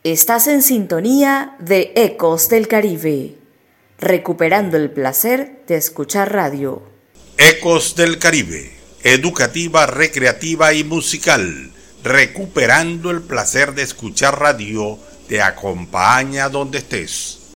Estás en sintonía de Ecos del Caribe, recuperando el placer de escuchar radio. Ecos del Caribe, educativa, recreativa y musical, recuperando el placer de escuchar radio, te acompaña donde estés.